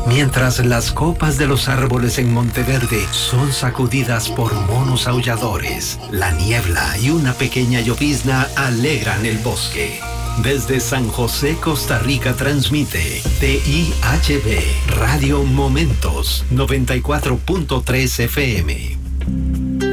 Mientras las copas de los árboles en Monteverde son sacudidas por monos aulladores, la niebla y una pequeña llovizna alegran el bosque. Desde San José, Costa Rica, transmite TIHB Radio Momentos 94.3 FM.